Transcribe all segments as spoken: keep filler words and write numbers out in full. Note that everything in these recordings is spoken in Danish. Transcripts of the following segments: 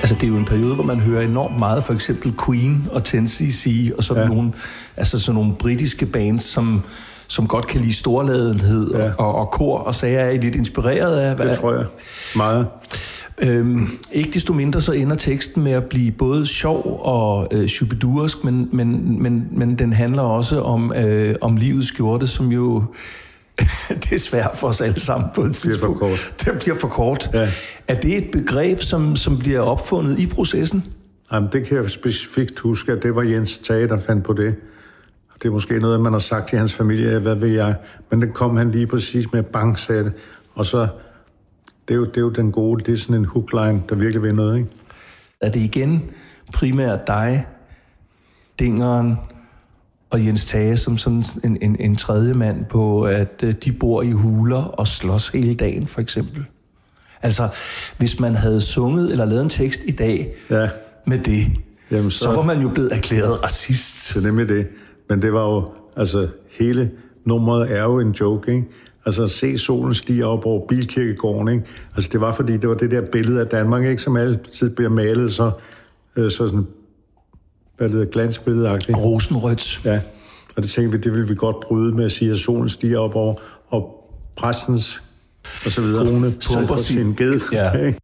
Altså, det er jo en periode, hvor man hører enormt meget, for eksempel Queen og ten C C, og sådan, ja. nogle, altså sådan nogle britiske bands, som, som godt kan lide storladenhed ja. og, og kor, og så er I lidt inspireret af... Hvad, det tror jeg. Meget. Øhm, ikke desto mindre så ender teksten med at blive både sjov og øh, chupidursk, men, men, men, men den handler også om, øh, om livets skjorte, som jo det er svært for os alle sammen på et tidspunkt. Det bliver for kort. Det bliver for kort. Ja. Er det et begreb, som, som bliver opfundet i processen? Jamen, det kan jeg specifikt huske, at det var Jens Tage, der fandt på det. Det er måske noget, man har sagt til hans familie, hvad ved jeg. Men det kom han lige præcis med bang, sagde det. Og så, det er, jo, det er jo den gode, det er sådan en hookline, der virkelig vil noget, ikke? Er det igen primært dig, Dingeren og Jens Tage, som sådan en, en, en tredje mand på, at de bor i huler og slås hele dagen, for eksempel? Altså, hvis man havde sunget eller lavet en tekst i dag ja. med det, Jamen, så, så var man jo blevet erklæret racist. Det er nemlig det. Men det var jo, altså, hele nummeret er jo en joke, ikke? Altså, se solen stige op over Bilkirkegården, ikke? Altså, det var fordi, det var det der billede af Danmark, ikke? Som altid bliver malet så, øh, så sådan, hvad det hedder, glansbilledeagtigt. Rosenrødt. Ja, og det tænkte vi, det ville vi godt bryde med at sige, at solen stiger op over, og præstens, og så videre, kone pumper sin ged. Ja. Okay?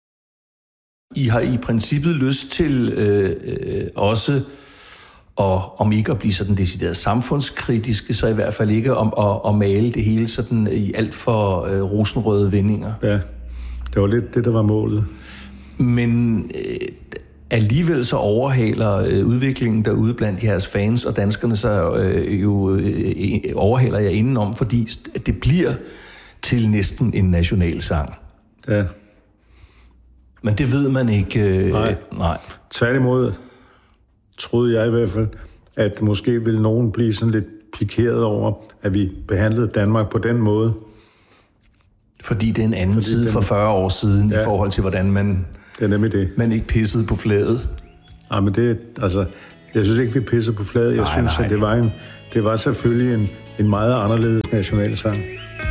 I har i princippet lyst til øh, øh, også, og om ikke at blive sådan decideret samfundskritiske, så i hvert fald ikke om at, at male det hele sådan i alt for øh, rosenrøde vendinger. Ja, det var lidt det, der var målet. Men øh, alligevel så overhaler øh, udviklingen derude blandt jeres fans og danskerne så øh, jo øh, overhaler jeg indenom, fordi det bliver til næsten en nationalsang. Ja. Men det ved man ikke. Øh, nej. nej. Tværtimod troede jeg i hvert fald, at måske ville nogen blive sådan lidt pikeret over, at vi behandlede Danmark på den måde. Fordi det er en anden Fordi tid den... for fyrre år siden, ja. i forhold til, hvordan man, det er nemlig det. man ikke pissede på flaget. Nej, men det, altså, jeg synes ikke, vi pissede på flaget. Jeg nej, synes, nej. at det var, en, det var selvfølgelig en, en meget anderledes nationalsang.